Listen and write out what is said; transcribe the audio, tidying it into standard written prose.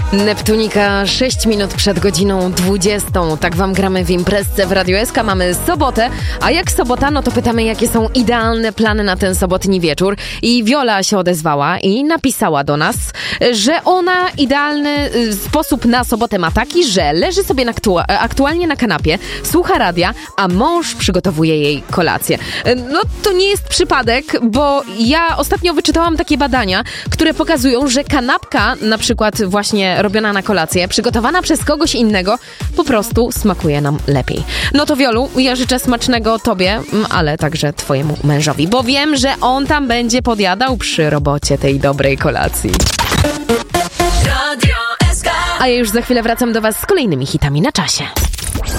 Neptunika, 6 minut przed godziną 20. Tak wam gramy w imprezce w Radiu SK. Mamy sobotę, a jak sobota, no to pytamy, jakie są idealne plany na ten sobotni wieczór. I Wiola się odezwała i napisała do nas, że ona idealny sposób na sobotę ma taki, że leży sobie aktualnie na kanapie, słucha radia, a mąż przygotowuje jej kolację. No to nie jest przypadek, bo ja ostatnio wyczytałam takie badania, które pokazują, że kanapka, na przykład właśnie robiona na kolację, przygotowana przez kogoś innego, po prostu smakuje nam lepiej. No to Wiolu, ja życzę smacznego tobie, ale także twojemu mężowi, bo wiem, że on tam będzie podjadał przy robocie tej dobrej kolacji. A ja już za chwilę wracam do was z kolejnymi hitami na czasie.